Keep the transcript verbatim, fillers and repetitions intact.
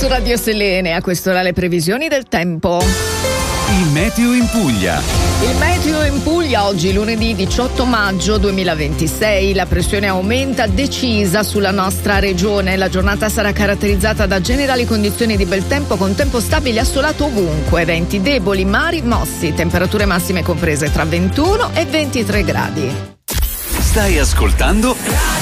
su Radio Selene, a quest'ora le previsioni del tempo. Il meteo in Puglia. Il meteo in Puglia oggi lunedì diciotto maggio duemilaventisei, la pressione aumenta decisa sulla nostra regione. La giornata sarà caratterizzata da generali condizioni di bel tempo con tempo stabile assolato ovunque, venti deboli, mari mossi, temperature massime comprese tra ventuno e ventitré gradi. Stai ascoltando